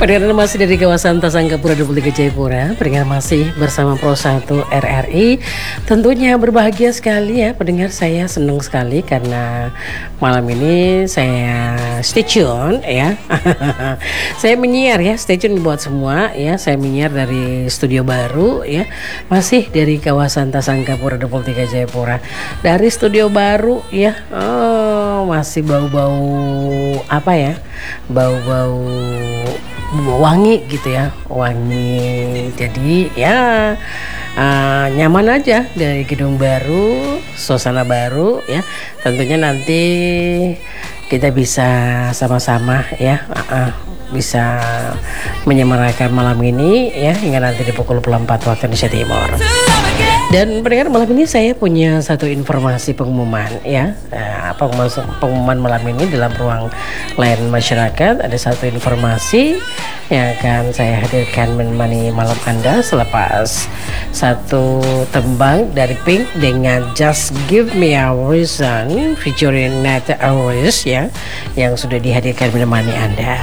Pendengar masih dari kawasan Tasangkapura 23 Jayapura. Pendengar masih bersama Pro 1 RRI. Tentunya berbahagia sekali ya pendengar, saya senang sekali karena malam ini saya stay tune ya. Saya menyiar ya, stay tune buat semua ya. Saya menyiar dari studio baru ya. Masih dari kawasan Tasangkapura 23 Jayapura. Dari studio baru ya. Oh, masih bau-bau apa ya? Bau-bau wangi gitu ya, wangi. Jadi ya nyaman aja dari gedung baru, suasana baru ya. Tentunya nanti kita bisa sama-sama ya bisa menyemarakan malam ini ya hingga nanti di pukul 24 waktu Indonesia Timur. Dan pendengar, malam ini saya punya satu informasi pengumuman ya. Pengumuman malam ini dalam ruang layanan masyarakat ada satu informasi yang akan saya hadirkan menemani malam Anda selepas satu tembang dari Pink dengan Just Give Me a Reason featuring Nata Aris ya, yang sudah dihadirkan menemani Anda.